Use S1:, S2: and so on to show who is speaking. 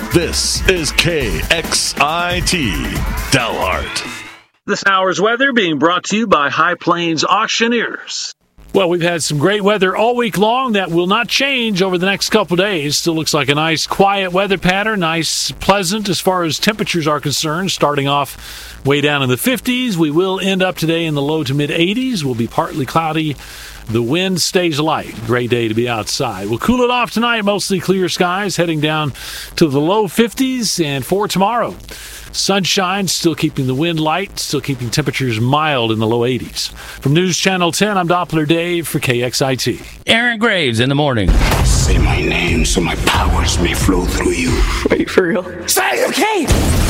S1: This is KXIT Dalhart.
S2: This hour's weather being brought to you by High Plains Auctioneers.
S3: Well, we've had some great weather all week long. That will not change over the next couple of days. Still looks like a nice, quiet weather pattern. Nice, pleasant as far as temperatures are concerned. Starting off way down in the 50s. We will end up today in the low to mid 80s. Will be partly cloudy. The wind stays light. Great day to be outside. We'll cool it off tonight. Mostly clear skies. Heading down to the low 50s. And for tomorrow, sunshine, still keeping the wind light, still keeping temperatures mild in the low 80s. From News Channel 10, I'm Doppler Dave for KXIT.
S4: Aaron Graves in the morning.
S5: Say my name so my powers may flow through you.
S6: Wait, for real?
S5: Say, okay!